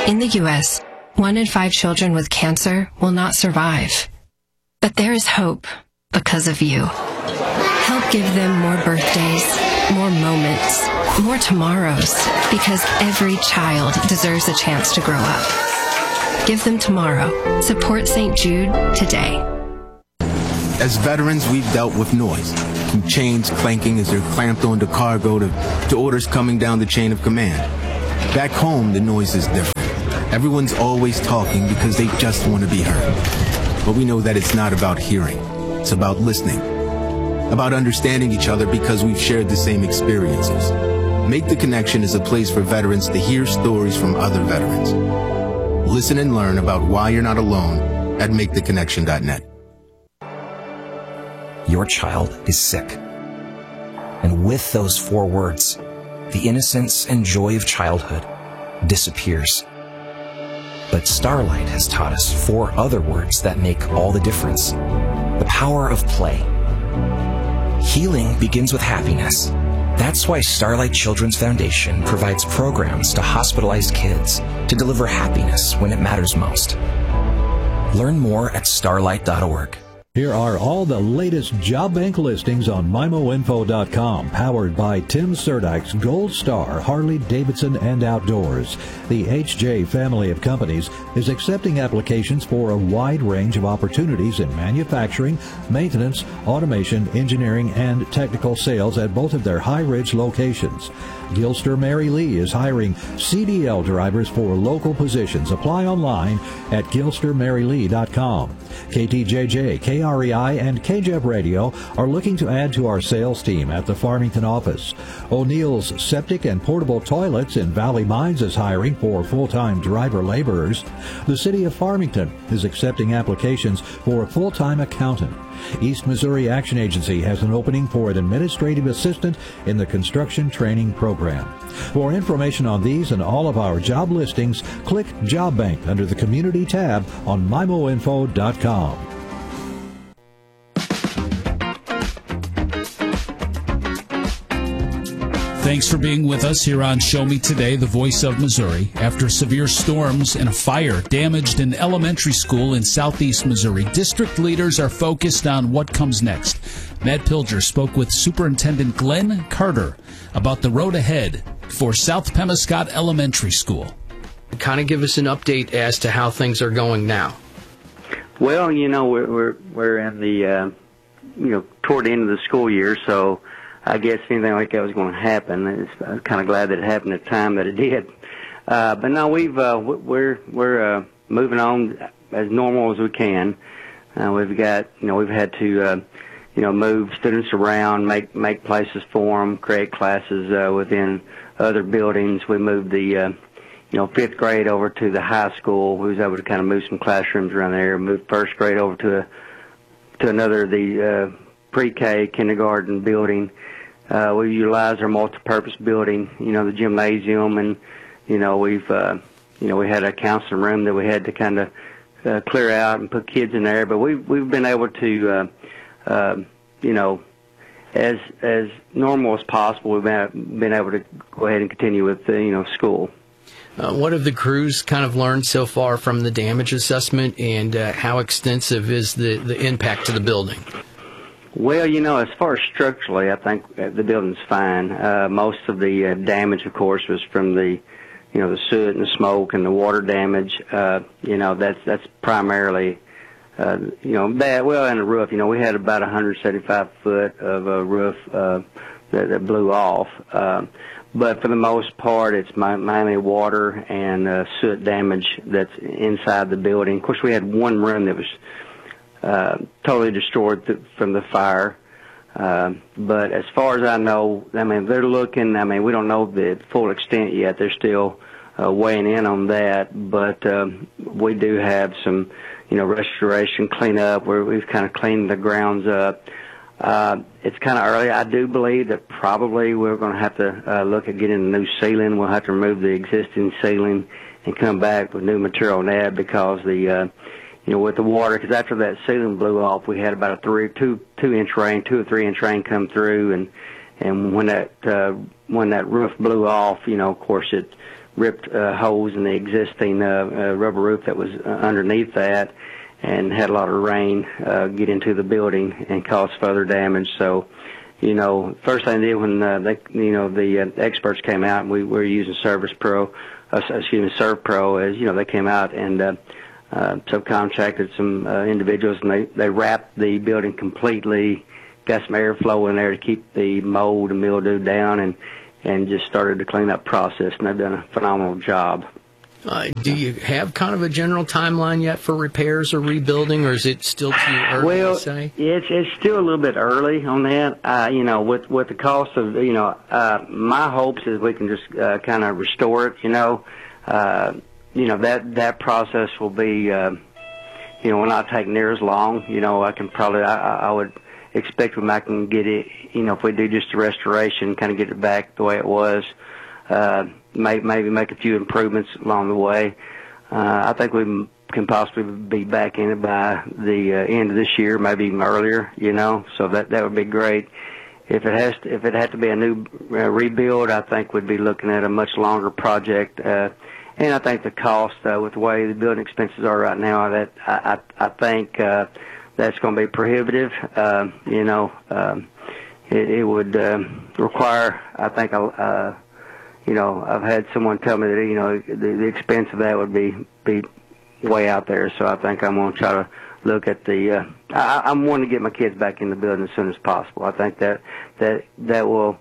In the U.S., 1 in 5 children with cancer will not survive. But there is hope because of you. Help give them more birthdays, more moments, more tomorrows, because every child deserves a chance to grow up. Give them tomorrow. Support St. Jude today. As veterans, we've dealt with noise, from chains clanking as they're clamped onto cargo to orders coming down the chain of command. Back home, the noise is different. Everyone's always talking because they just want to be heard. But we know that it's not about hearing. It's about listening. About understanding each other because we've shared the same experiences. Make the Connection is a place for veterans to hear stories from other veterans. Listen and learn about why you're not alone at maketheconnection.net. Your child is sick. And with those 4 words, the innocence and joy of childhood disappears. But Starlight has taught us 4 other words that make all the difference. The power of play. Healing begins with happiness. That's why Starlight Children's Foundation provides programs to hospitalized kids to deliver happiness when it matters most. Learn more at starlight.org. Here are all the latest job bank listings on MIMOinfo.com, powered by Tim Serdyk's Gold Star Harley Davidson and Outdoors. The HJ family of companies is accepting applications for a wide range of opportunities in manufacturing, maintenance, automation, engineering, and technical sales at both of their High Ridge locations. Gilster Mary Lee is hiring CDL drivers for local positions. Apply online at gilstermarylee.com. KTJJ, KREI, and KJEP Radio are looking to add to our sales team at the Farmington office. O'Neill's Septic and Portable Toilets in Valley Mines is hiring for full-time driver laborers. The City of Farmington is accepting applications for a full-time accountant. East Missouri Action Agency has an opening for an administrative assistant in the construction training program. For information on these and all of our job listings, click Job Bank under the Community tab on MIMOinfo.com. Thanks for being with us here on Show Me Today, the voice of Missouri. After severe storms and a fire damaged an elementary school in southeast Missouri, district leaders are focused on what comes next. Matt Pilger spoke with Superintendent Glenn Carter about the road ahead for South Pemiscot Elementary School. Kind of give us an update as to how things are going now. Well, we're in the toward the end of the school year, so I guess anything like that was going to happen. I'm kind of glad that it happened at the time that it did. But no, we're moving on as normal as we can. We've had to move students around, make places for them, create classes within other buildings. We moved the 5th grade over to the high school. We was able to kind of move some classrooms around there. Moved 1st grade over to the pre-K kindergarten building. We utilize our multi-purpose building, the gymnasium, and we had a counseling room that we had to kind of clear out and put kids in there. But we've been able to, as normal as possible, we've been able to go ahead and continue with school. What have the crews kind of learned so far from the damage assessment, and how extensive is the impact to the building? Well, as far as structurally, I think the building's fine. Most of the damage, of course, was from the soot and the smoke and the water damage. That's primarily, bad. Well, and the roof, we had about 175 foot of a roof that blew off. But for the most part, it's mainly water and soot damage that's inside the building. Of course, we had one room that was totally destroyed from the fire. But as far as I know, they're looking, we don't know the full extent yet. They're still weighing in on that. But we do have some, restoration cleanup where we've kind of cleaned the grounds up. It's kind of early. I do believe that probably we're going to have to look at getting a new ceiling. We'll have to remove the existing ceiling and come back with new material on that because with the water, because after that ceiling blew off, we had about a 2 or 3 inch rain come through, and when that roof blew off, of course ripped holes in the existing rubber roof that was underneath that, and had a lot of rain get into the building and cause further damage. So, first thing they did when the experts came out, and we were using ServPro, as they came out and subcontracted some individuals, and they wrapped the building completely, got some airflow in there to keep the mold and mildew down, and just started the cleanup process, and they've done a phenomenal job. Do you have kind of a general timeline yet for repairs or rebuilding, or is it still too early to say? It's still a little bit early on that. With the cost of, my hopes is we can just kind of restore it, that process will be, will not take near as long. I would expect when I can get it, if we do just a restoration, kind of get it back the way it was, maybe make a few improvements along the way. I think we can possibly be back in it by the end of this year, maybe even earlier, so that would be great. If it had to be a new rebuild, I think we'd be looking at a much longer project. And I think the cost, with the way the building expenses are right now, that I think that's going to be prohibitive. It would require, I think, I've had someone tell me that the expense of that would be way out there. So I think I'm going to try to look at the. I'm wanting to get my kids back in the building as soon as possible. I think that will.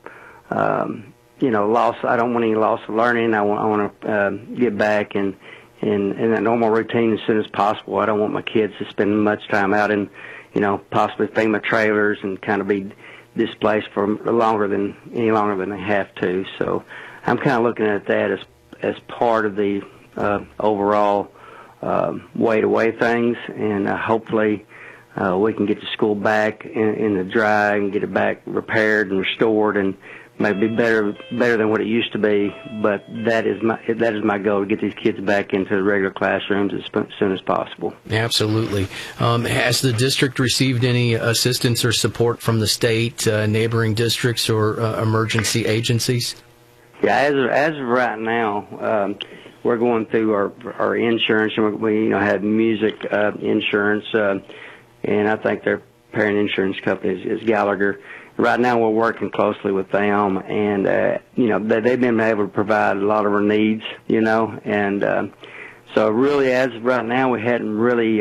I don't want any loss of learning. I want to get back in that normal routine as soon as possible. I don't want my kids to spend much time out in, possibly FEMA trailers and kind of be displaced for any longer than they have to. So I'm kind of looking at that as part of the overall way to weigh things, and hopefully we can get the school back in the dry and get it back repaired and restored, and maybe better than what it used to be. But that is my goal, to get these kids back into the regular classrooms as soon as possible. Absolutely. Has the district received any assistance or support from the state, neighboring districts, or emergency agencies? Yeah, as of right now, we're going through our insurance, and we have music insurance, and I think their parent insurance company is Gallagher. Right now, we're working closely with them, and they've been able to provide a lot of our needs, and so really, as of right now, we hadn't really,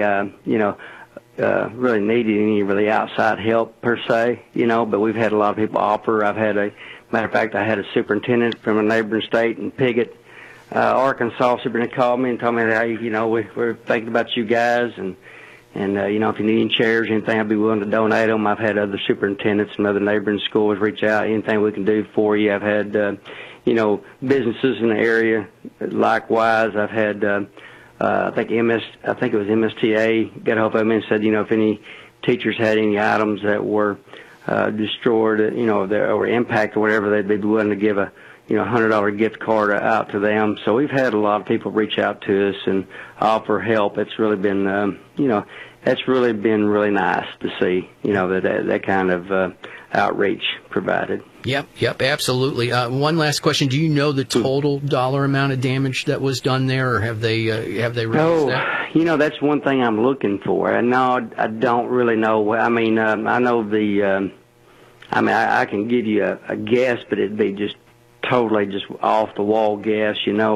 really needed any really outside help per se, but we've had a lot of people offer. Matter of fact, I had a superintendent from a neighboring state in Piggott, Arkansas. Superintendent called me and told me that, we're thinking about you guys, and if you need any chairs or anything, I'd be willing to donate them. I've had other superintendents from other neighboring schools reach out. Anything we can do for you. I've had, businesses in the area. Likewise, I've had, I think it was MSTA got a hold of me and said, if any teachers had any items that were destroyed, or impacted or whatever, they'd be willing to give a $100 gift card out to them. So we've had a lot of people reach out to us and offer help. It's really been, that's really been really nice to see, that kind of outreach provided. Yep, absolutely. One last question: do you know the total dollar amount of damage that was done there, or have they released that? That's one thing I'm looking for. No, I don't really know. I mean, I know I can give you a guess, but it'd be just totally just off the wall guess,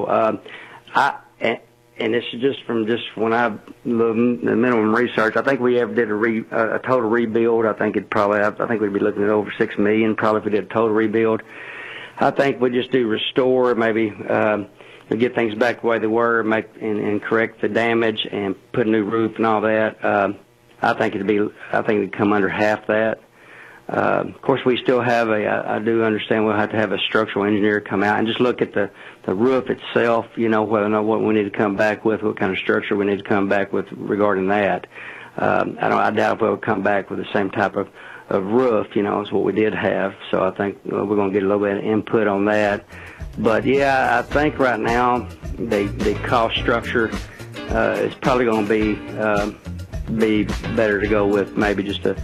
and it's just from when the minimum research. I think we ever did a total rebuild. I think we'd be looking at over $6 million probably if we did a total rebuild. I think we just do restore, maybe get things back the way they were, and correct the damage and put a new roof and all that. I think it'd come under half that. Of course, we still have I do understand we'll have to have a structural engineer come out and just look at the roof itself, whether or not what we need to come back with, what kind of structure we need to come back with regarding that. I doubt if we'll come back with the same type of roof, as what we did have. So I think we're going to get a little bit of input on that. But yeah, I think right now the cost structure is probably going to be better to go with maybe just a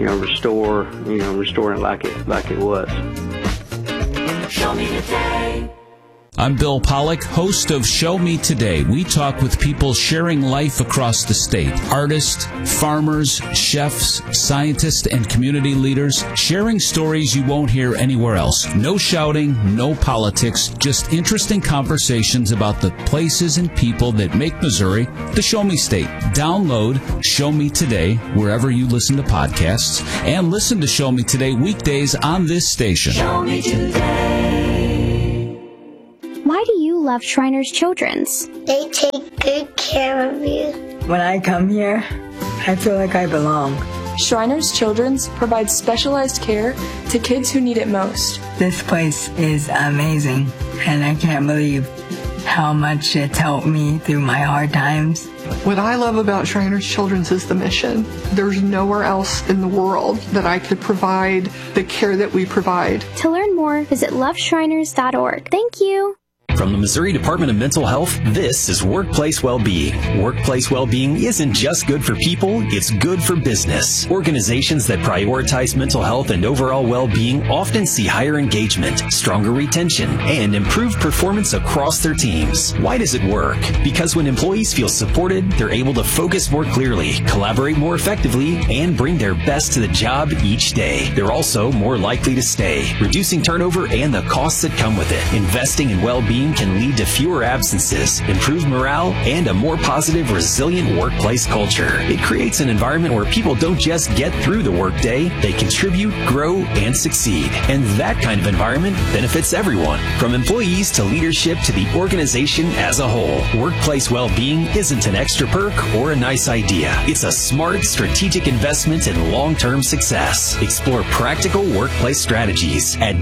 restoring it like it was. Show me the day. I'm Bill Pollack, host of Show Me Today. We talk with people sharing life across the state. Artists, farmers, chefs, scientists, and community leaders sharing stories you won't hear anywhere else. No shouting, no politics, just interesting conversations about the places and people that make Missouri the Show Me State. Download Show Me Today wherever you listen to podcasts, and listen to Show Me Today weekdays on this station. Show Me Today. Why do you love Shriners Children's? They take good care of you. When I come here, I feel like I belong. Shriners Children's provides specialized care to kids who need it most. This place is amazing, and I can't believe how much it's helped me through my hard times. What I love about Shriners Children's is the mission. There's nowhere else in the world that I could provide the care that we provide. To learn more, visit loveshriners.org. Thank you. From the Missouri Department of Mental Health, this is Workplace Wellbeing. Workplace well-being isn't just good for people, it's good for business. Organizations that prioritize mental health and overall well-being often see higher engagement, stronger retention, and improved performance across their teams. Why does it work? Because when employees feel supported, they're able to focus more clearly, collaborate more effectively, and bring their best to the job each day. They're also more likely to stay, reducing turnover and the costs that come with it. Investing in well-being can lead to fewer absences, improved morale, and a more positive, resilient workplace culture. It creates an environment where people don't just get through the workday, they contribute, grow, and succeed. And that kind of environment benefits everyone, from employees to leadership to the organization as a whole. Workplace well-being isn't an extra perk or a nice idea. It's a smart, strategic investment in long-term success. Explore practical workplace strategies at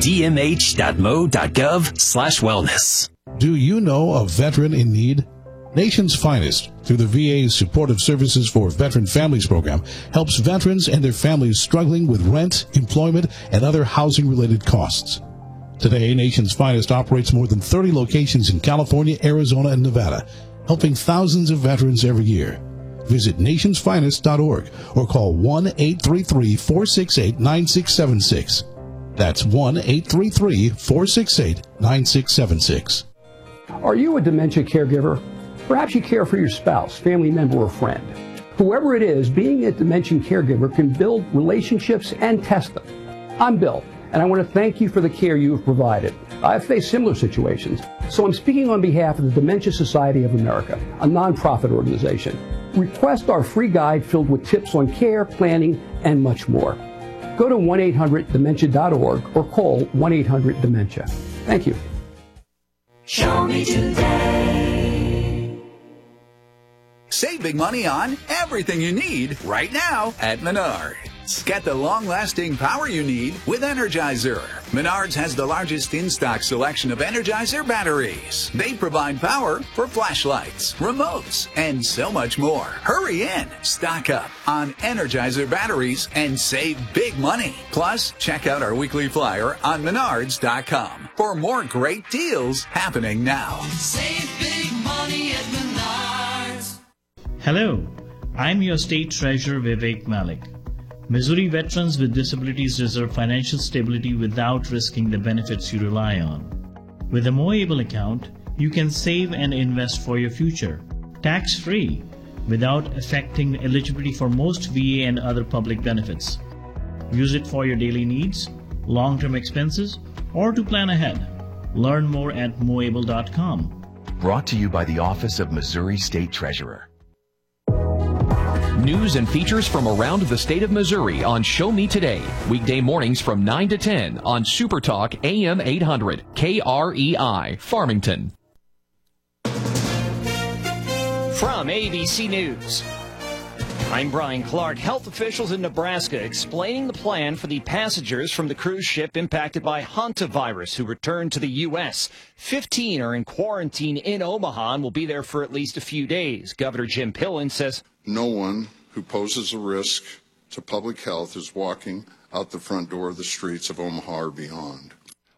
dmh.mo.gov/wellness. Do you know a veteran in need? Nation's Finest, through the VA's Supportive Services for Veteran Families program, helps veterans and their families struggling with rent, employment, and other housing-related costs. Today, Nation's Finest operates more than 30 locations in California, Arizona, and Nevada, helping thousands of veterans every year. Visit nationsfinest.org or call 1-833-468-9676. That's 1-833-468-9676. Are you a dementia caregiver? Perhaps you care for your spouse, family member, or friend. Whoever it is, being a dementia caregiver can build relationships and test them. I'm Bill, and I want to thank you for the care you have provided. I've faced similar situations, so I'm speaking on behalf of the Dementia Society of America, a nonprofit organization. Request our free guide filled with tips on care, planning, and much more. Go to 1-800-DEMENTIA.org or call 1-800-DEMENTIA. Thank you. Show Me Today. Save big money on everything you need right now at Menards. Get the long-lasting power you need with Energizer. Menards has the largest in-stock selection of Energizer batteries. They provide power for flashlights, remotes, and so much more. Hurry in, stock up on Energizer batteries and save big money. Plus, check out our weekly flyer on Menards.com for more great deals happening now. Save big money at Menards. Hello, I'm your State Treasurer Vivek Malik. Missouri veterans with disabilities deserve financial stability without risking the benefits you rely on. With a MoAble account, you can save and invest for your future, tax-free, without affecting eligibility for most VA and other public benefits. Use it for your daily needs, long-term expenses, or to plan ahead. Learn more at MoAble.com. Brought to you by the Office of Missouri State Treasurer. News and features from around the state of Missouri on Show Me Today. Weekday mornings from 9 to 10 on Super Talk AM 800 KREI Farmington. From ABC News, I'm Brian Clark. Health officials in Nebraska explaining the plan for the passengers from the cruise ship impacted by hantavirus who returned to the U.S. 15 are in quarantine in Omaha and will be there for at least a few days. Governor Jim Pillen says no one who poses a risk to public health is walking out the front door of the streets of Omaha or beyond.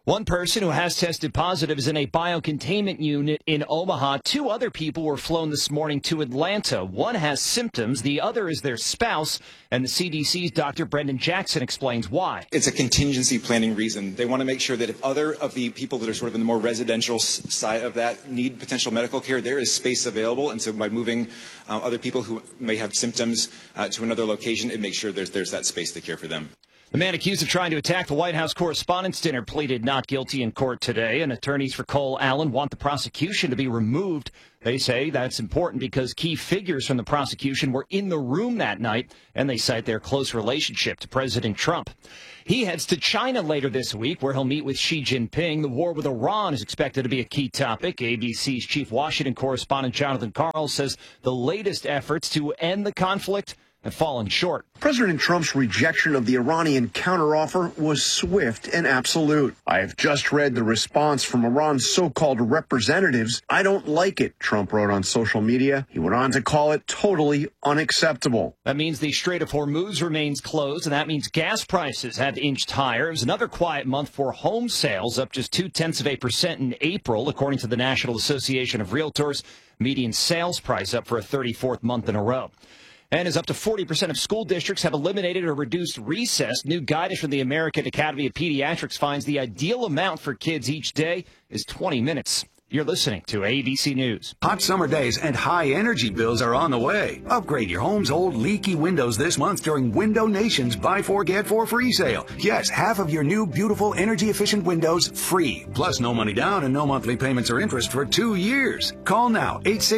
One person who has tested positive is in a biocontainment unit in Omaha. 2 other people were flown this morning to Atlanta. One has symptoms. The other is their spouse. And the CDC's Dr. Brendan Jackson explains why. It's a contingency planning reason. They want to make sure that if other of the people that are sort of in the more residential side of that need potential medical care, there is space available. And so by moving other people who may have symptoms to another location, it makes sure there's that space to care for them. The man accused of trying to attack the White House Correspondents' Dinner pleaded not guilty in court today, and attorneys for Cole Allen want the prosecution to be removed. They say that's important because key figures from the prosecution were in the room that night, and they cite their close relationship to President Trump. He heads to China later this week, where he'll meet with Xi Jinping. The war with Iran is expected to be a key topic. ABC's chief Washington correspondent Jonathan Karl says the latest efforts to end the conflict have fallen short. President Trump's rejection of the Iranian counteroffer was swift and absolute. I have just read the response from Iran's so-called representatives. I don't like it, Trump wrote on social media. He went on to call it totally unacceptable. That means the Strait of Hormuz remains closed, and that means gas prices have inched higher. It was another quiet month for home sales, up just 0.2% in April, according to the National Association of Realtors. Median sales price up for a 34th month in a row. And as up to 40% of school districts have eliminated or reduced recess, new guidance from the American Academy of Pediatrics finds the ideal amount for kids each day is 20 minutes. You're listening to ABC News. Hot summer days and high energy bills are on the way. Upgrade your home's old leaky windows this month during Window Nation's Buy 4 Get 4 free sale. Yes, half of your new beautiful energy efficient windows free. Plus no money down and no monthly payments or interest for 2 years. Call now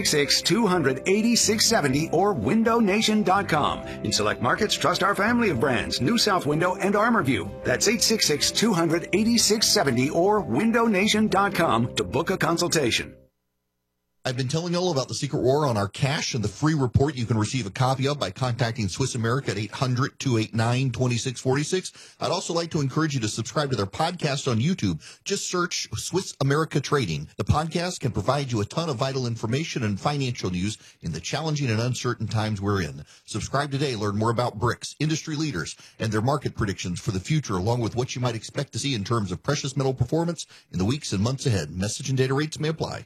866-200-8670 or windownation.com. In select markets, trust our family of brands, New South Window and ArmorView. That's 866-200-8670 or windownation.com to book a consultation. I've been telling you all about the Secret War on our cash and the free report you can receive a copy of by contacting Swiss America at 800-289-2646. I'd also like to encourage you to subscribe to their podcast on YouTube. Just search Swiss America Trading. The podcast can provide you a ton of vital information and financial news in the challenging and uncertain times we're in. Subscribe today. Learn more about BRICS, industry leaders, and their market predictions for the future, along with what you might expect to see in terms of precious metal performance in the weeks and months ahead. Message and data rates may apply.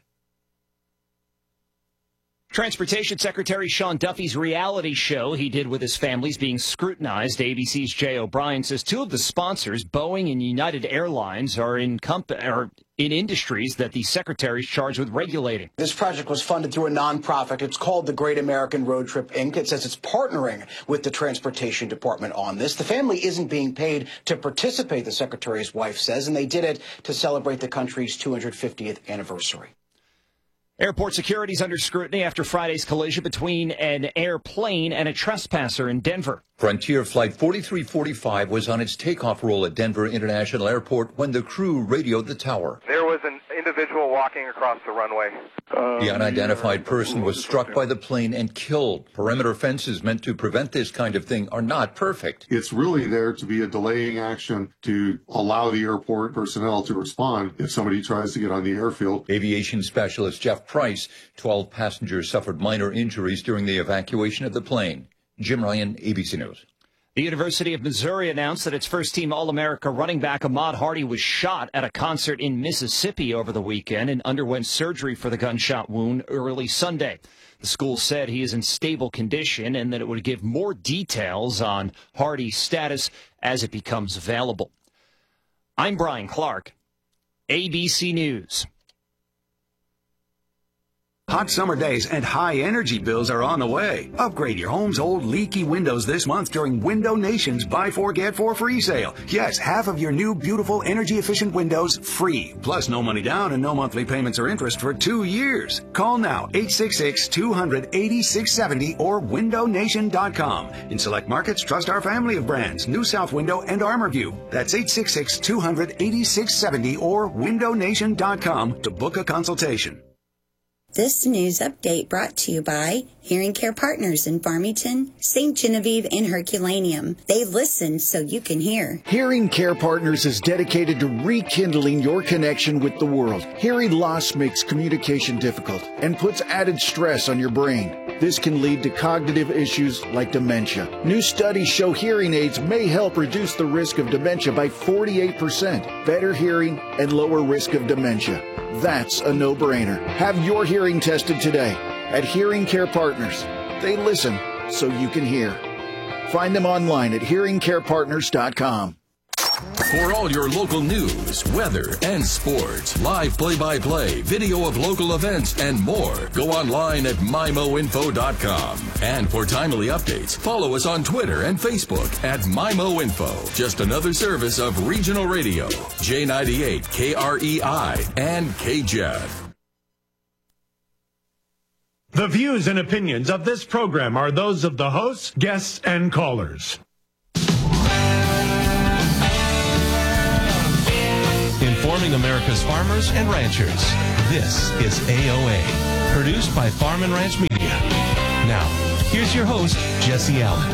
Transportation Secretary Sean Duffy's reality show he did with his family is being scrutinized. ABC's Jay O'Brien says 2 of the sponsors, Boeing and United Airlines, are in industries that the secretary is charged with regulating. This project was funded through a nonprofit. It's called the Great American Road Trip, Inc. It says it's partnering with the Transportation Department on this. The family isn't being paid to participate, the secretary's wife says, and they did it to celebrate the country's 250th anniversary. Airport security is under scrutiny after Friday's collision between an airplane and a trespasser in Denver. Frontier Flight 4345 was on its takeoff roll at Denver International Airport when the crew radioed the tower. There was an individual walking across the runway. The unidentified person was struck by the plane and killed. Perimeter fences meant to prevent this kind of thing are not perfect. It's really there to be a delaying action to allow the airport personnel to respond if somebody tries to get on the airfield. Aviation specialist Jeff Price, 12 passengers suffered minor injuries during the evacuation of the plane. Jim Ryan, ABC News. The University of Missouri announced that its first-team All-America running back Ahmad Hardy was shot at a concert in Mississippi over the weekend and underwent surgery for the gunshot wound early Sunday. The school said he is in stable condition and that it would give more details on Hardy's status as it becomes available. I'm Brian Clark, ABC News. Hot summer days and high energy bills are on the way. Upgrade your home's old leaky windows this month during Window Nation's Buy 4 Get 4 free sale. Yes, half of your new beautiful energy efficient windows free. Plus no money down and no monthly payments or interest for 2 years. Call now 866-200-8670 or windownation.com. In select markets, trust our family of brands, New South Window and ArmorView. That's 866-200-8670 or windownation.com to book a consultation. This news update brought to you by Hearing Care Partners in Farmington, St. Genevieve, and Herculaneum. They listen so you can hear. Hearing Care Partners is dedicated to rekindling your connection with the world. Hearing loss makes communication difficult and puts added stress on your brain. This can lead to cognitive issues like dementia. New studies show hearing aids may help reduce the risk of dementia by 48%, better hearing, and lower risk of dementia. That's a no-brainer. Have your hearing tested today at Hearing Care Partners. They listen so you can hear. Find them online at hearingcarepartners.com. For all your local news, weather, and sports, live play-by-play, video of local events, and more, go online at MIMOinfo.com. And for timely updates, follow us on Twitter and Facebook at MIMOinfo. Just another service of Regional Radio, J98, KREI, and KJEF. The views and opinions of this program are those of the hosts, guests, and callers. Informing America's farmers and ranchers. This is AOA, produced by Farm and Ranch Media. Now, here's your host, Jesse Allen.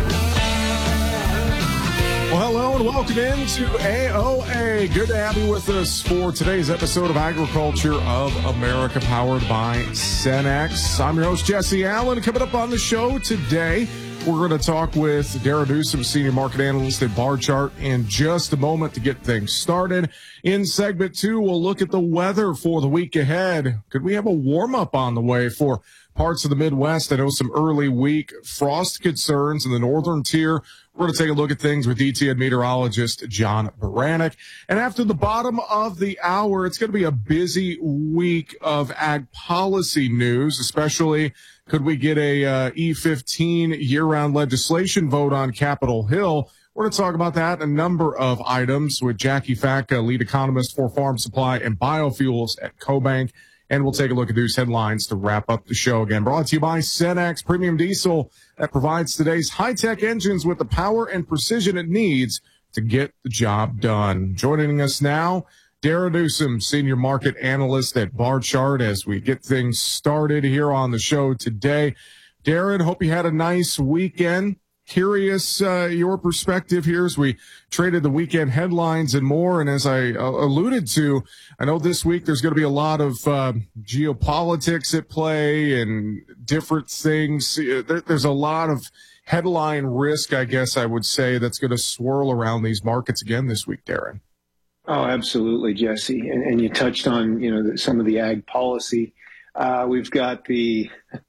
Well, hello and welcome into AOA. Good to have you with us for today's episode of Agriculture of America, powered by Cenex. I'm your host, Jesse Allen. Coming up on the show today, we're going to talk with Dara Newsom, Senior Market Analyst at Barchart, in just a moment to get things started. In segment 2, we'll look at the weather for the week ahead. Could we have a warm-up on the way for parts of the Midwest? I know some early week frost concerns in the northern tier. We're going to take a look at things with DTN meteorologist John Baranek. And after the bottom of the hour, it's going to be a busy week of ag policy news, especially could we get a E15 year-round legislation vote on Capitol Hill. We're going to talk about that and a number of items with Jackie Facca, lead economist for Farm Supply and Biofuels at CoBank. And we'll take a look at these headlines to wrap up the show. Again, brought to you by Cenex Premium Diesel, that provides today's high-tech engines with the power and precision it needs to get the job done. Joining us now, Dara Newsom, Senior Market Analyst at Barchart, as we get things started here on the show today. Darren, hope you had a nice weekend. Curious your perspective here as we traded the weekend headlines and more. And as I alluded to, I know this week there's going to be a lot of geopolitics at play and different things. There's a lot of headline risk, I guess I would say, that's going to swirl around these markets again this week, Darren. Oh, absolutely, Jesse. And you touched on, some of the ag policy. We've got the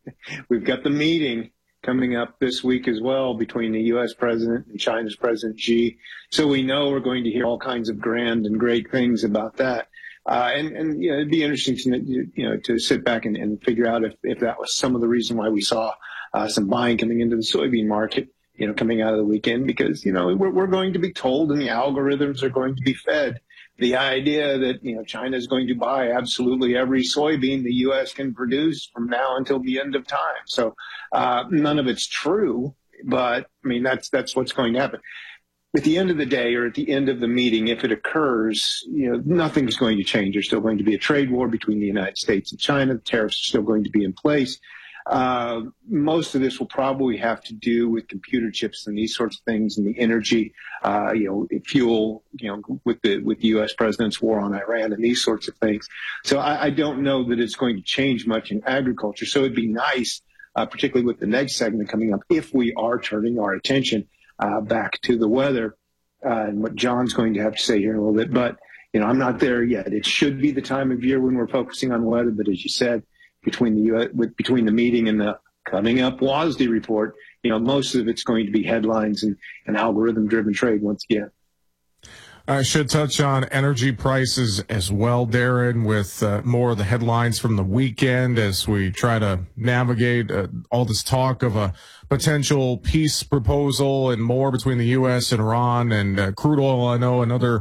meeting coming up this week as well between the U.S. president and China's President Xi. So we know we're going to hear all kinds of grand and great things about that. And it'd be interesting to sit back and figure out if that was some of the reason why we saw some buying coming into the soybean market, coming out of the weekend, because, we're going to be told and the algorithms are going to be fed the idea that, China is going to buy absolutely every soybean the U.S. can produce from now until the end of time. So none of it's true, but I mean, that's what's going to happen. At the end of the day, or at the end of the meeting, if it occurs, nothing's going to change. There's still going to be a trade war between the United States and China. The tariffs are still going to be in place. Most of this will probably have to do with computer chips and these sorts of things, and the energy, fuel, with the U.S. president's war on Iran and these sorts of things. So I don't know that it's going to change much in agriculture. So it'd be nice, particularly with the next segment coming up, if we are turning our attention back to the weather, and what John's going to have to say here in a little bit. But, I'm not there yet. It should be the time of year when we're focusing on weather. But as you said, between the meeting and the coming up WASDE report, most of it's going to be headlines and algorithm-driven trade once again. I should touch on energy prices as well, Darren, with more of the headlines from the weekend as we try to navigate all this talk of a potential peace proposal and more between the U.S. and Iran, and crude oil. I know another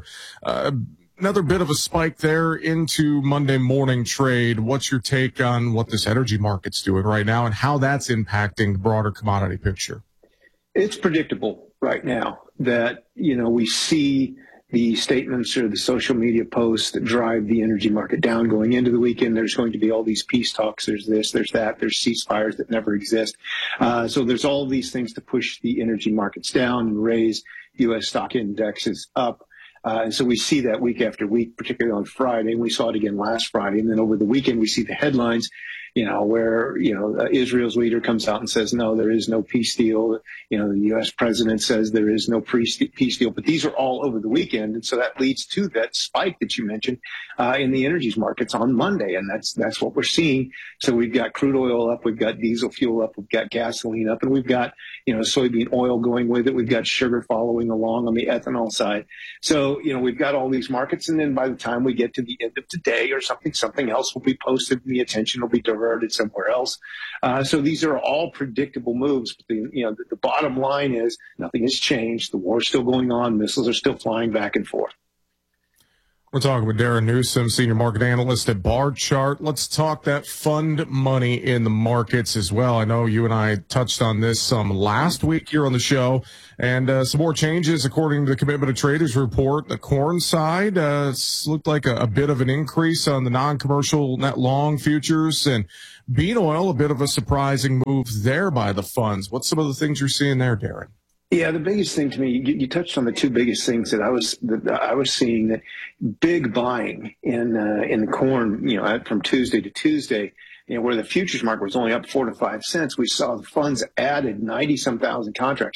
bit of a spike there into Monday morning trade. What's your take on what this energy market's doing right now and how that's impacting the broader commodity picture? It's predictable right now that, we see the statements or the social media posts that drive the energy market down going into the weekend. There's going to be all these peace talks. There's this, there's that, there's ceasefires that never exist. So there's all these things to push the energy markets down and raise U.S. stock indexes up. And so we see that week after week, particularly on Friday. And we saw it again last Friday. And then over the weekend, we see the headlines, where, Israel's leader comes out and says, no, there is no peace deal. The U.S. president says there is no peace deal. But these are all over the weekend. And so that leads to that spike that you mentioned in the energies markets on Monday. And that's what we're seeing. So we've got crude oil up. We've got diesel fuel up. We've got gasoline up. And we've got, soybean oil going with it. We've got sugar following along on the ethanol side. So, we've got all these markets. And then by the time we get to the end of today or something else will be posted and the attention will be diverted somewhere else. So these are all predictable moves. But the bottom line is nothing has changed. The war's still going on. Missiles are still flying back and forth. We're talking with Darren Newsom, senior market analyst at Barchart. Let's talk that fund money in the markets as well. I know you and I touched on this some last week here on the show, and some more changes according to the Commitment of Traders report. The corn side looked like a bit of an increase on the non-commercial net long futures, and bean oil, a bit of a surprising move there by the funds. What's some of the things you're seeing there, Darren? Yeah, the biggest thing to me, you touched on the two biggest things that I was seeing, that big buying in the corn, from Tuesday to Tuesday, where the futures market was only up 4 to 5 cents. We saw the funds added 92-some thousand contracts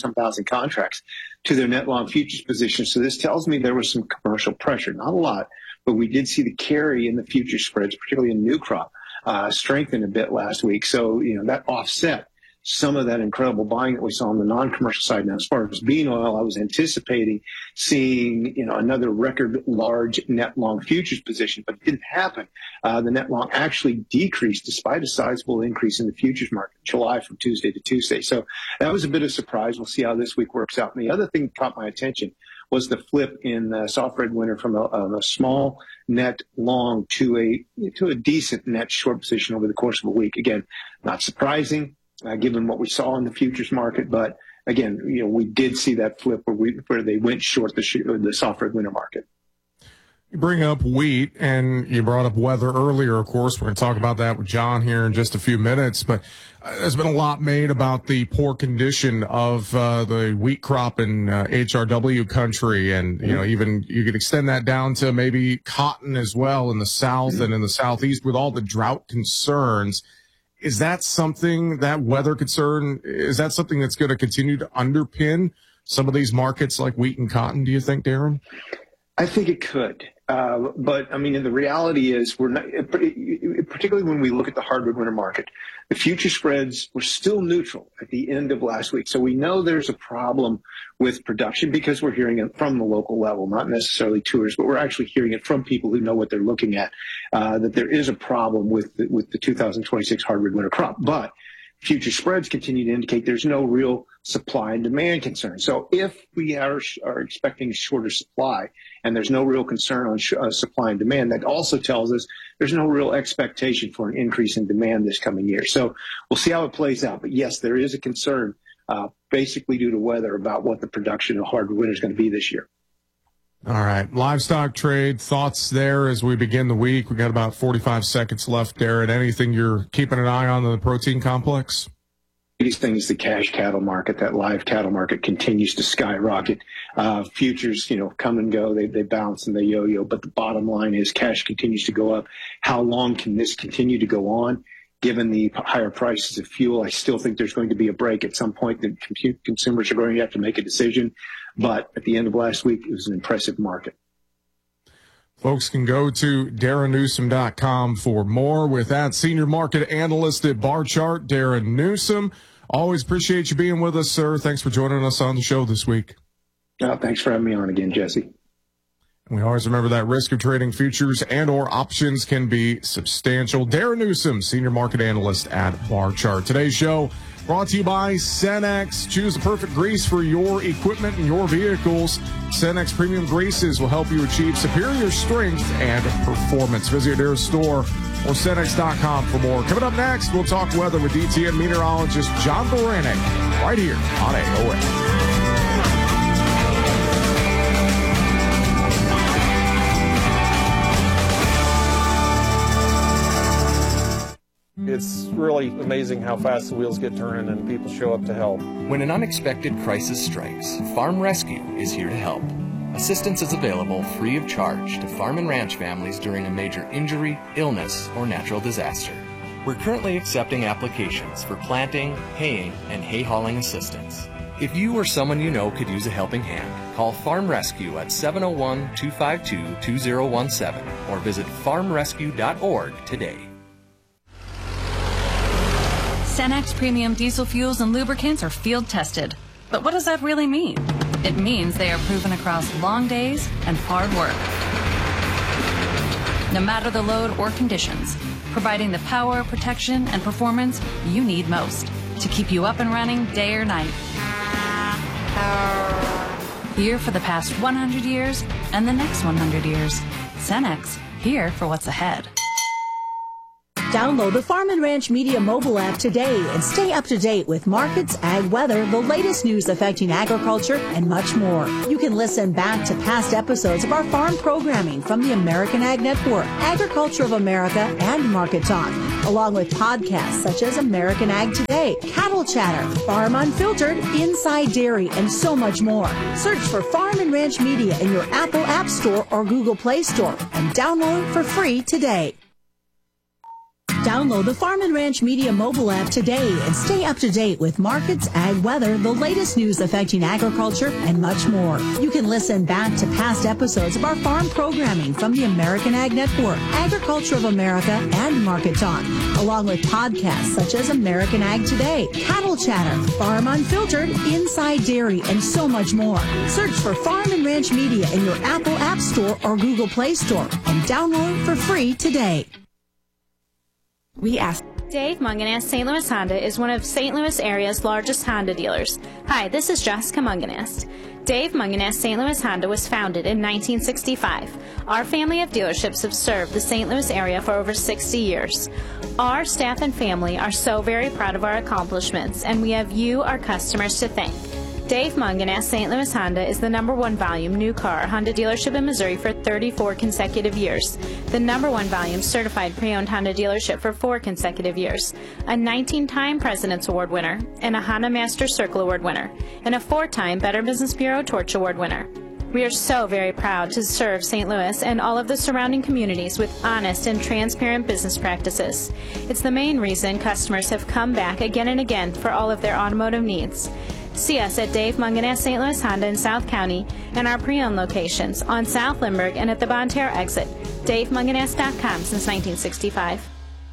to their net long futures position. So this tells me there was some commercial pressure, not a lot, but we did see the carry in the future spreads, particularly in new crop, strengthen a bit last week. So, that offset some of that incredible buying that we saw on the non-commercial side. Now, as far as bean oil, I was anticipating seeing, another record large net long futures position, but it didn't happen. The net long actually decreased despite a sizable increase in the futures market in July from Tuesday to Tuesday. So that was a bit of a surprise. We'll see how this week works out. And the other thing that caught my attention was the flip in soft red winter from a small net long to a decent net short position over the course of a week. Again, not surprising, given what we saw in the futures market. But again, we did see that flip where they went short the soft red winter market. You bring up wheat, and you brought up weather earlier, of course. We're going to talk about that with John here in just a few minutes. But there's been a lot made about the poor condition of the wheat crop in HRW country. And, even you could extend that down to maybe cotton as well in the South and in the Southeast with all the drought concerns. Is that something, that weather concern, is that something that's going to continue to underpin some of these markets like wheat and cotton, do you think, Darren? I think it could. But I mean, the reality is we're not, particularly when we look at the hardwood winter market, the future spreads were still neutral at the end of last week. So we know there's a problem with production because we're hearing it from the local level, not necessarily tours, but we're actually hearing it from people who know what they're looking at, that there is a problem with the 2026 hardwood winter crop. But future spreads continue to indicate there's no real supply and demand concern. So if we are expecting a shorter supply and there's no real concern on supply and demand, that also tells us there's no real expectation for an increase in demand this coming year. So we'll see how it plays out. But yes, there is a concern, basically due to weather, about what the production of hardwood winter is going to be this year. All right. Livestock trade, thoughts there as we begin the week. We got about 45 seconds left, Darren. Anything you're keeping an eye on in the protein complex? These things, the cash cattle market, that live cattle market continues to skyrocket. Futures, come and go. They bounce and they yo-yo. But the bottom line is cash continues to go up. How long can this continue to go on? Given the higher prices of fuel, I still think there's going to be a break at some point that consumers are going to have to make a decision. But at the end of last week, it was an impressive market. Folks can go to DarrenNewsom.com for more. With that, senior market analyst at Barchart, Darren Newsom. Always appreciate you being with us, sir. Thanks for joining us on the show this week. Thanks for having me on again, Jesse. We always remember that risk of trading futures and or options can be substantial. Darren Newsom, senior market analyst at Barchart. Today's show brought to you by Cenex. Choose the perfect grease for your equipment and your vehicles. Cenex Premium Greases will help you achieve superior strength and performance. Visit your store or Cenex.com for more. Coming up next, we'll talk weather with DTN meteorologist John Baranek right here on AOA. it's really amazing how fast the wheels get turning and people show up to help. When an unexpected crisis strikes, Farm Rescue is here to help. Assistance is available free of charge to farm and ranch families during a major injury, illness, or natural disaster. We're currently accepting applications for planting, haying, and hay hauling assistance. If you or someone you know could use a helping hand, call Farm Rescue at 701-252-2017 or visit farmrescue.org today. Cenex premium diesel fuels and lubricants are field tested. But what does that really mean? It means they are proven across long days and hard work. No matter the load or conditions, providing the power, protection, and performance you need most to keep you up and running day or night. Here for the past 100 years and the next 100 years. Cenex, here for what's ahead. Download the Farm and Ranch Media mobile app today and stay up to date with markets, ag weather, the latest news affecting agriculture, and much more. You can listen back to past episodes of our farm programming from the American Ag Network, Agriculture of America, and Market Talk, along with podcasts such as American Ag Today, Cattle Chatter, Farm Unfiltered, Inside Dairy, and so much more. Search for Farm and Ranch Media in your Apple App Store or Google Play Store and download for free today. Download the Farm and Ranch Media mobile app today and stay up to date with markets, ag weather, the latest news affecting agriculture, and much more. You can listen back to past episodes of our farm programming from the American Ag Network, Agriculture of America, and Market Talk, along with podcasts such as American Ag Today, Cattle Chatter, Farm Unfiltered, Inside Dairy, and so much more. Search for Farm and Ranch Media in your Apple App Store or Google Play Store and download for free today. We asked. Dave Munganast St. Louis Honda is one of St. Louis area's largest Honda dealers. Hi, this is Jessica Munganast. Dave Munganast St. Louis Honda was founded in 1965. Our family of dealerships have served the St. Louis area for over 60 years. Our staff and family are so very proud of our accomplishments, and we have you, our customers, to thank. Dave Munganast St. Louis Honda is the #1 volume new car Honda dealership in Missouri for 34 consecutive years, the #1 volume certified pre-owned Honda dealership for 4 consecutive years, a 19-time President's Award winner, and a Honda Master Circle Award winner, and a 4-time Better Business Bureau Torch Award winner. We are so very proud to serve St. Louis and all of the surrounding communities with honest and transparent business practices. It's the main reason customers have come back again and again for all of their automotive needs. See us at Dave Munganast St. Louis Honda in South County and our pre-owned locations on South Lindbergh and at the Bonne Terre exit. DaveMunganast.com since 1965.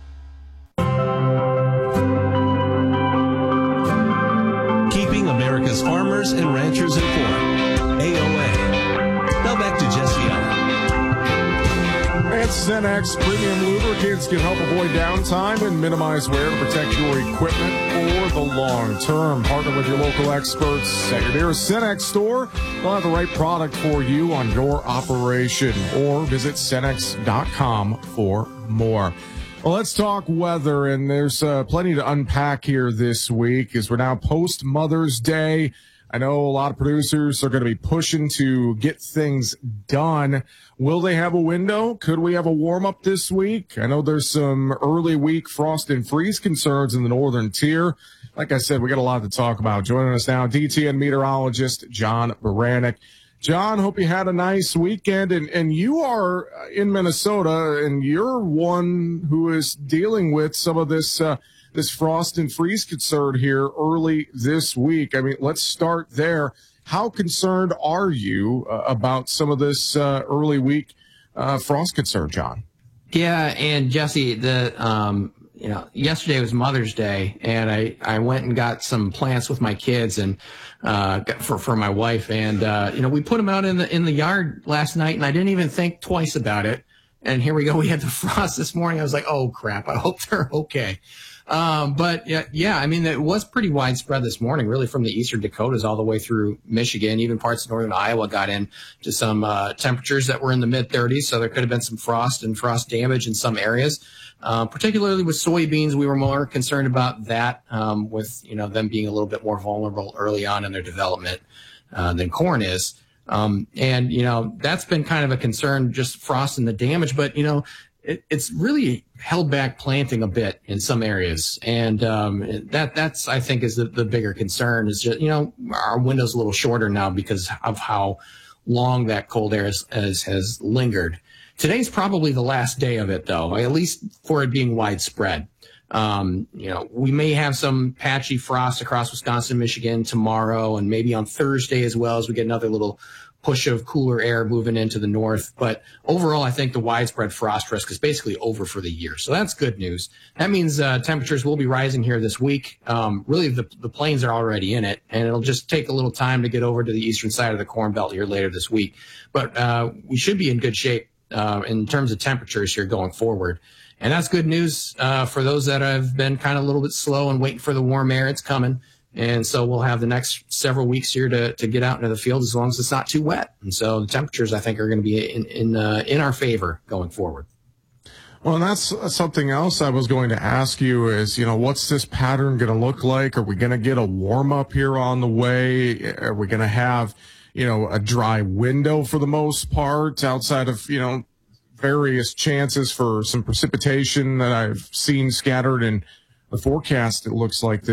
Keeping America's farmers and ranchers informed. AOA. Now back to Jesse Allen. And Cenex Premium Lubricants can help avoid downtime and minimize wear to protect your equipment for the long term. Partner with your local experts at your nearest Cenex store. They'll have the right product for you on your operation, or visit Cenex.com for more. Well, let's talk weather, and there's plenty to unpack here this week as we're now post-Mother's Day. I know a lot of producers are going to be pushing to get things done. Will they have a window? Could we have a warm-up this week? I know there's some early week frost and freeze concerns in the northern tier. Like I said, we got a lot to talk about. Joining us now, DTN meteorologist John Baranek. John, hope you had a nice weekend. And you are in Minnesota, and you're one who is dealing with some of this this frost and freeze concern here early this week. I mean, let's start there. How concerned are you about some of this early week frost concern, John? Yeah, and Jesse, yesterday was Mother's Day, and I went and got some plants with my kids and for my wife, and we put them out in the yard last night, and I didn't even think twice about it. And here we go. We had the frost this morning. I was like, oh crap, I hope they're okay. But yeah, I mean, it was pretty widespread this morning, really from the eastern Dakotas all the way through Michigan. Even parts of northern Iowa got into some temperatures that were in the mid-30s, so there could have been some frost and frost damage in some areas. Particularly with soybeans, we were more concerned about that, with them being a little bit more vulnerable early on in their development than corn is. And that's been kind of a concern, just frost and the damage. But it's really held back planting a bit in some areas. And that's, I think, is the bigger concern is just, our window's a little shorter now because of how long that cold air has lingered. Today's probably the last day of it, though, at least for it being widespread. We may have some patchy frost across Wisconsin, Michigan tomorrow, and maybe on Thursday as well as we get another little push of cooler air moving into the north. But overall, I think the widespread frost risk is basically over for the year. So that's good news. That means temperatures will be rising here this week. Really, the plains are already in it, and it'll just take a little time to get over to the eastern side of the Corn Belt here later this week. But we should be in good shape in terms of temperatures here going forward. And that's good news for those that have been kind of a little bit slow and waiting for the warm air. It's coming. And so we'll have the next several weeks here to get out into the field as long as it's not too wet. And so the temperatures, I think, are going to be in our favor going forward. Well, and that's something else I was going to ask you is, what's this pattern going to look like? Are we going to get a warm up here on the way? Are we going to have, a dry window for the most part outside of, various chances for some precipitation that I've seen scattered in the forecast? It looks like